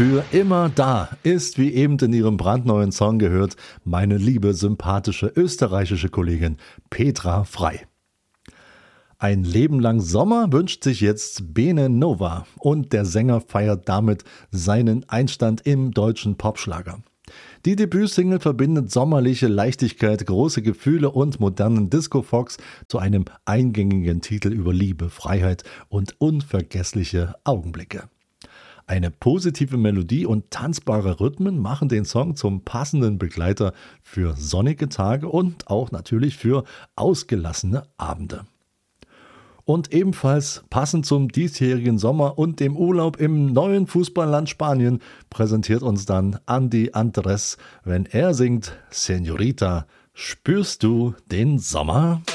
für immer da ist, wie eben in ihrem brandneuen Song gehört, meine liebe, sympathische österreichische Kollegin Petra Frei. Ein Leben lang Sommer wünscht sich jetzt Bene Nova und der Sänger feiert damit seinen Einstand im deutschen Popschlager. Die Debütsingle verbindet sommerliche Leichtigkeit, große Gefühle und modernen Disco-Fox zu einem eingängigen Titel über Liebe, Freiheit und unvergessliche Augenblicke. Eine positive Melodie und tanzbare Rhythmen machen den Song zum passenden Begleiter für sonnige Tage und auch natürlich für ausgelassene Abende. Und ebenfalls passend zum diesjährigen Sommer und dem Urlaub im neuen Fußballland Spanien präsentiert uns dann Andy Andres, wenn er singt Señorita, spürst du den Sommer?